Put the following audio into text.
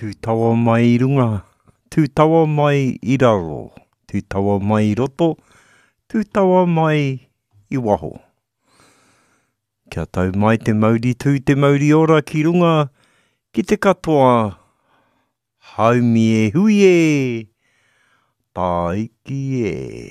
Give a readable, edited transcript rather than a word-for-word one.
Tū tawa mai I runga, tū tawa mai I raro, tū tawa mai I roto, tū tawa mai I waho. Kia tau mai te mauri tū te mauri ora ki runga, ki te katoa, haumi e hui e, taiki e.